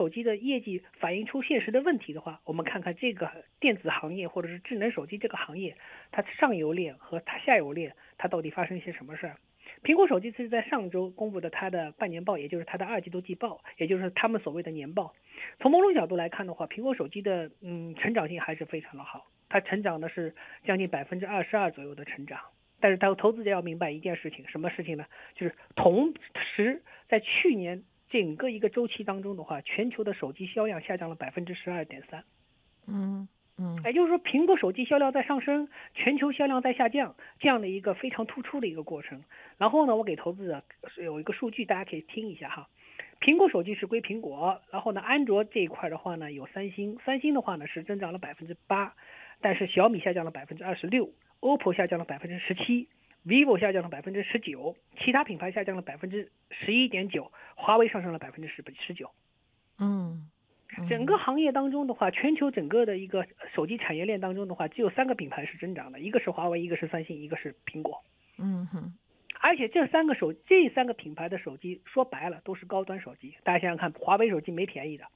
机的业绩反映出现实的问题的话，我们看看这个电子行业或者是智能手机这个行业，它上游链和它下游链它到底发生一些什么事儿。苹果手机是在上周公布的它的半年报，也就是它的2季度季报，也就是他们所谓的年报。从某种角度来看的话，苹果手机的成长性还是非常的好，它成长的是将近22%左右的成长。但是投资者要明白一件事情，什么事情呢？就是同时在去年整个一个周期当中的话，全球的手机销量下降了12.3%。也就是说，苹果手机销量在上升，全球销量在下降，这样的一个非常突出的一个过程。然后呢，我给投资者有一个数据，大家可以听一下哈。苹果手机是归苹果，然后呢，安卓这一块的话呢有三星，三星的话呢是增长了8%，但是小米下降了26%，OPPO 下降了17%，vivo 下降了19%，其他品牌下降了11.9%，华为上升了19%。整个行业当中的话，全球整个的一个手机产业链当中的话，只有3个品牌是增长的，一个是华为，一个是三星，一个是苹果。而且这三个品牌的手机说白了都是高端手机。大家想想看，华为手机没便宜的，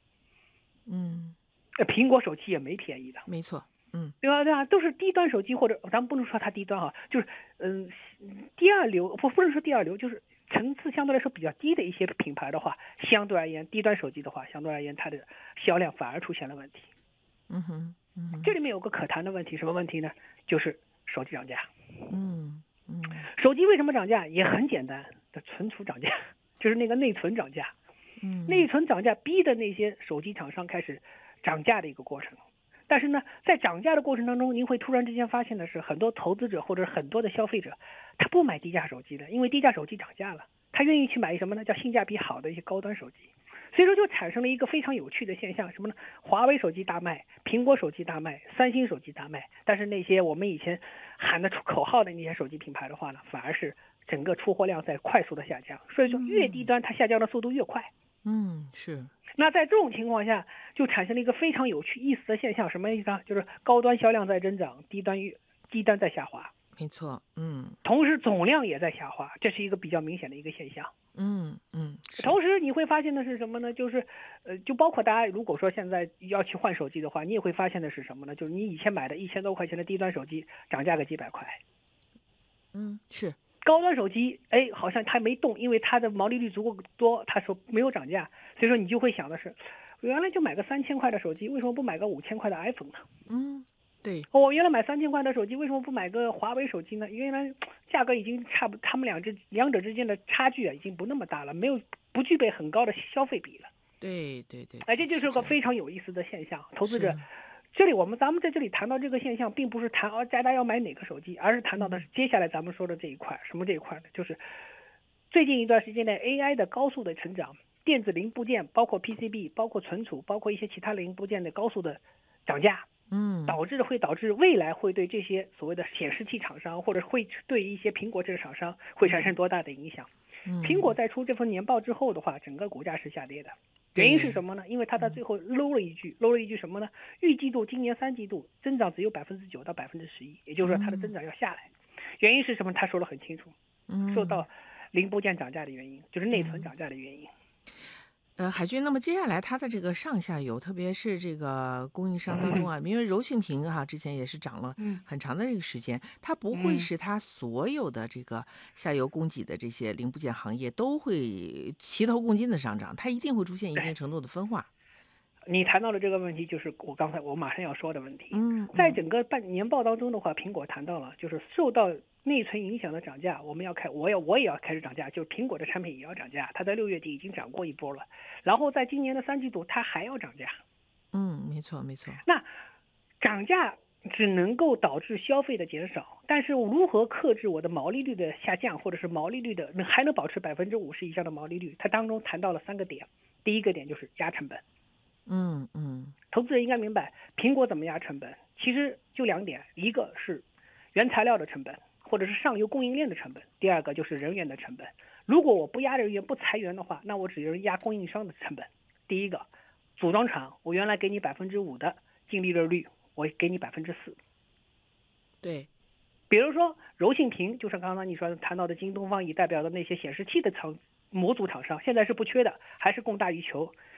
苹果手机也没便宜的， 没错， 对吧？都是低端手机，或者咱们不能说它低端哈，就是第二流，不能说第二流，就是层次相对来说比较低的一些品牌的话，相对而言低端手机的话，相对而言它的销量反而出现了问题。这里面有个可谈的问题，什么问题呢？就是手机涨价。手机为什么涨价？也很简单，的存储涨价，就是那个内存涨价。内存涨价逼的那些手机厂商开始涨价的一个过程。但是呢，在涨价的过程当中，您会突然之间发现的是，很多投资者或者很多的消费者，他不买低价手机的，因为低价手机涨价了，他愿意去买什么呢？叫性价比好的一些高端手机。所以说就产生了一个非常有趣的现象，什么呢？华为手机大卖，苹果手机大卖，三星手机大卖，但是那些我们以前喊得出口号的那些手机品牌的话呢，反而是整个出货量在快速的下降。所以说越低端它下降的速度越快。 是。 那在这种情况下，就产生了一个非常有趣意思的现象，什么意思呢？就是高端销量在增长，低端在下滑。 没错， 同时总量也在下滑，这是一个比较明显的一个现象。同时你会发现的是什么呢？就是就包括大家如果说现在要去换手机的话，你也会发现的是什么呢？就是你以前买的1000多块钱的低端手机涨价个几百块。 是。 高端手机好像它没动，因为它的毛利率足够多，它说没有涨价，所以说你就会想的是，原来就买个3000块的手机，为什么不买个5000块的 iPhone 呢？ 对， 我原来买3000块的手机，为什么不买个华为手机呢？原来价格已经差不，他们两者之间的差距已经不那么大了，不具备很高的消费比了。 对， 这就是个非常有意思的现象。投资者，这里咱们在这里谈到这个现象，并不是谈大家要买哪个手机，而是谈到的是接下来咱们说的这一块。什么这一块呢？就是最近一段时间内 AI 的高速的成长，电子零部件包括 PCB， 包括存储，包括一些其他零部件的高速的涨价。会导致未来会对这些所谓的显示器厂商，或者会对一些苹果这个厂商会产生多大的影响？苹果在出这份年报之后的话，整个股价是下跌的。原因是什么呢？因为它在最后搂了一句什么呢？预计今年3季度增长只有9%到11%，也就是说它的增长要下来。原因是什么？他说得很清楚，受到零部件涨价的原因，就是内存涨价的原因。 海军，那么接下来它的这个上下游，特别是这个供应商当中啊，因为柔性屏之前也是涨了很长的这个时间，它不会是它所有的这个下游供给的这些零部件行业都会齐头共进的上涨，它一定会出现一定程度的分化。 你谈到了这个问题，就是我马上要说的问题。在整个年报当中的话，苹果谈到了，就是受到内存影响的涨价，我也要开始涨价，就是苹果的产品也要涨价。它在6月底已经涨过一波了，然后在今年的3季度它还要涨价。 没错。 那涨价只能够导致消费的减少，但是如何克制我的毛利率的下降，或者是毛利率的还能保持50%以上的毛利率？它当中谈到了3个点，第一个点就是压成本。投资人应该明白，苹果怎么压成本？其实就2点，一个是原材料的成本，或者是上游供应链的成本；第二个就是人员的成本。如果我不压人员、不裁员的话，那我只是压供应商的成本。第一个，组装厂，我原来给你5%的净利润率，我给你4%。 对， 比如说柔性屏，就是刚刚你谈到的京东方以代表的那些显示器的模组厂商，现在是不缺的，还是供大于求。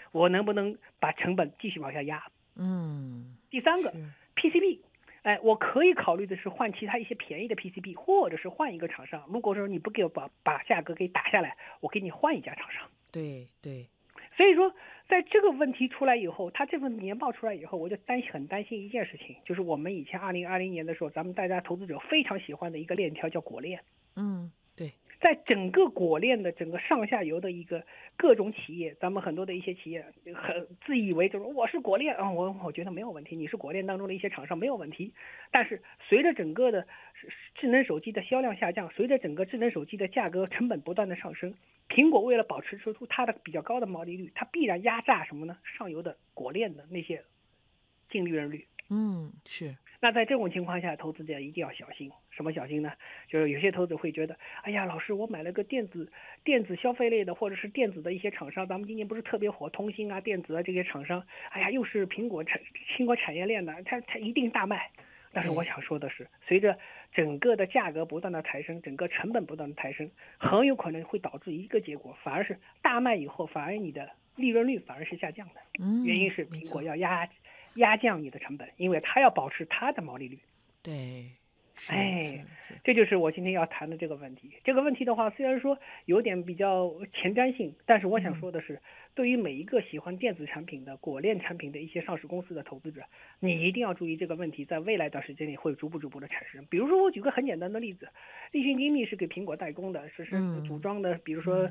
我能不能把成本继续往下压？第三个 PCB， 我可以考虑的是换其他一些便宜的 PCB， 或者是换一个厂商。如果说你不给我把价格给打下来，我给你换一家厂商。 对对。 所以说，在这个问题出来以后，他这份年报出来以后，我就很担心一件事情，就是我们以前2020年的时候，咱们大家投资者非常喜欢的一个链条叫果链。 对。 在整个果链的整个上下游的一个各种企业，咱们很多的一些企业很自以为就是我是果链啊，我觉得没有问题，你是果链当中的一些厂商没有问题。但是随着整个的智能手机的销量下降，随着整个智能手机的价格成本不断的上升，苹果为了保持出它的比较高的毛利率，它必然压榨什么呢？上游的果链的那些净利润率。 是。 那在这种情况下，投资者一定要小心。什么小心呢？就是有些投资者会觉得，哎呀，老师，我买了个电子消费类的，或者是电子的一些厂商，咱们今年不是特别火，通信啊、电子啊这些厂商，哎呀，又是苹果产业链的，它一定大卖。但是我想说的是，随着整个的价格不断的抬升，整个成本不断的抬升，很有可能会导致一个结果，反而是大卖以后，反而你的利润率反而是下降的。原因是苹果要压降你的成本，因为它要保持它的毛利率。 对。 这就是我今天要谈的这个问题。这个问题的话，虽然说有点比较前瞻性，但是我想说的是，对于每一个喜欢电子产品的果链产品的一些上市公司的投资者，你一定要注意这个问题，在未来一段时间里会逐步的产生。比如说，我举个很简单的例子，立讯精密是给苹果代工的，是组装的，比如说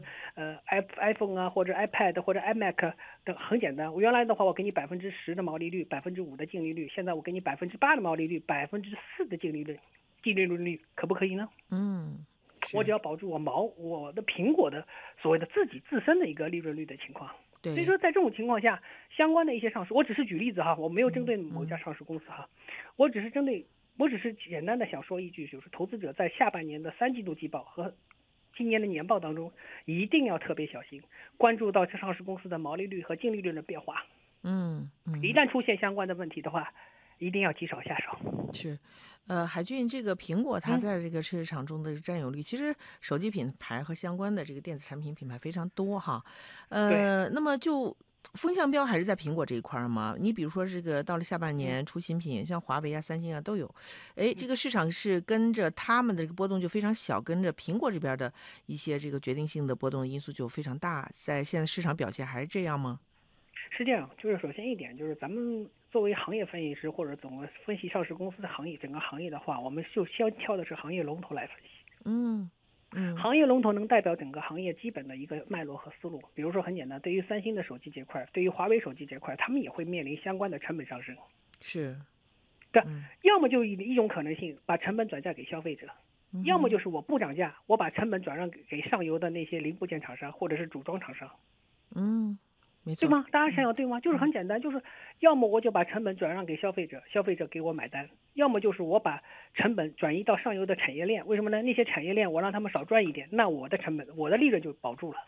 iPhone 啊，或者 iPad 或者 iMac 等，很简单。我原来的话，我给你10%的毛利率，5%的净利率，现在我给你8%的毛利率，4%的净利率可不可以呢？我只要保住我的苹果的所谓的自身的一个利润率的情况。所以说在这种情况下，相关的一些上市，我只是举例子哈，我没有针对某家上市公司哈，我只是简单的想说一句，就是投资者在下半年的3季度季报和今年的年报当中，一定要特别小心，关注到这上市公司的毛利率和净利润的变化。一旦出现相关的问题的话，一定要及少下手。 是。海俊，这个苹果它在这个市场中的占有率，其实手机品牌和相关的这个电子产品品牌非常多哈。那么就风向标还是在苹果这一块吗？你比如说这个到了下半年出新品，像华为啊、三星啊都有，这个市场是跟着他们的这个波动就非常小，跟着苹果这边的一些这个决定性的波动因素就非常大，在现在市场表现还是这样吗？ 是这样，就是首先一点就是咱们作为行业分析师或者怎么分析上市公司的行业整个行业的话，我们就先挑的是行业龙头来分析。行业龙头能代表整个行业基本的一个脉络和思路。比如说很简单，对于三星的手机这块，对于华为手机这块，他们也会面临相关的成本上升。 是。 对，要么就一种可能性，把成本转嫁给消费者，要么就是我不涨价，我把成本转让给上游的那些零部件厂商或者是组装厂商。 没错， 对吗？大家想想对吗？就是很简单，就是要么我就把成本转让给消费者，消费者给我买单；要么就是我把成本转移到上游的产业链。为什么呢？那些产业链我让他们少赚一点，那我的成本、我的利润就保住了。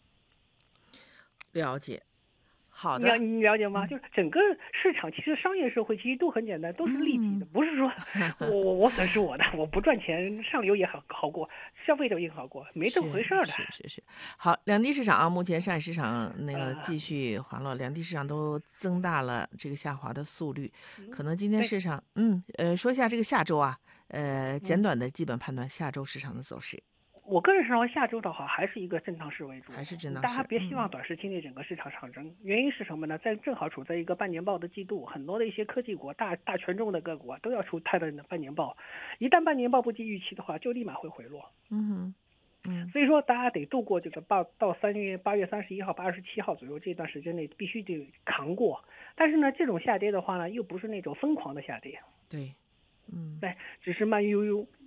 了解。好的， 你了解吗？就是整个市场，其实商业社会其实都很简单，都是利己的，不是说我损失我的，我不赚钱，上游也好过，消费者也好过，没这么回事的。 是。好，两地市场啊，目前上海市场那个继续滑落，两地市场都增大了这个下滑的速率，可能今天市场说一下这个下周啊，简短的基本判断下周市场的走势。 我个人认为下周的话还是一个震荡市为主， 还是震荡市。 大家别希望短时期内整个市场上升，原因是什么呢？正好处在一个半年报的季度，很多的一些科技股、大权重的个股都要出它的半年报，一旦半年报不及预期的话，就立马会回落。所以说大家得度过这个8月31号、8月27号左右这段时间内，必须得扛过。但是呢，这种下跌的话呢，又不是那种疯狂的下跌。 对， 只是慢悠悠。